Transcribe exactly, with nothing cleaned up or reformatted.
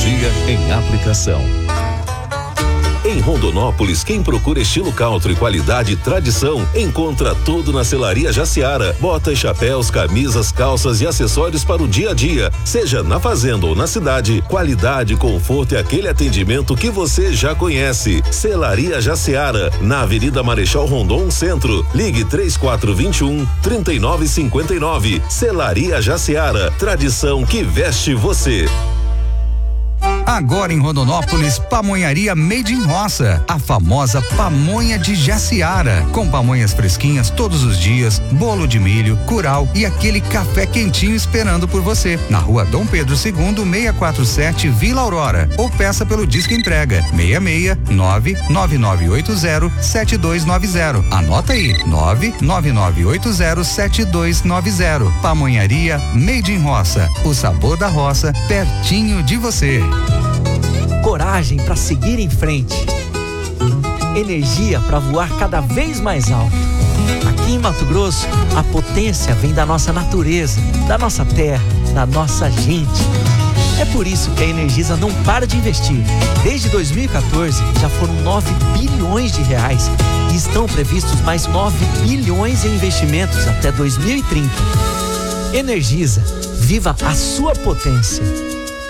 tecnologia em aplicação. Em Rondonópolis, quem procura estilo country, qualidade e tradição, encontra tudo na Celaria Jaciara. Botas, chapéus, camisas, calças e acessórios para o dia a dia. Seja na fazenda ou na cidade, qualidade, conforto e aquele atendimento que você já conhece. Celaria Jaciara, na Avenida Marechal Rondon Centro. Ligue três quatro dois um, três nove cinco nove. Celaria Jaciara, tradição que veste você. Agora em Rondonópolis, Pamonharia Made in Roça, a famosa pamonha de Jaciara, com pamonhas fresquinhas todos os dias, bolo de milho, curau e aquele café quentinho esperando por você. Na Rua Dom Pedro segundo, seiscentos e quarenta e sete, Vila Aurora, ou peça pelo disco entrega seis seis nove nove nove oito zero sete dois nove zero. Anota aí, nove nove nove oito zero sete dois nove zero. Pamonharia Made in Roça, o sabor da roça pertinho de você. Coragem para seguir em frente. Energia para voar cada vez mais alto. Aqui em Mato Grosso, a potência vem da nossa natureza, da nossa terra, da nossa gente. É por isso que a Energisa não para de investir. Desde dois mil e quatorze, já foram nove bilhões de reais e estão previstos mais nove bilhões em investimentos até dois mil e trinta. Energisa, viva a sua potência.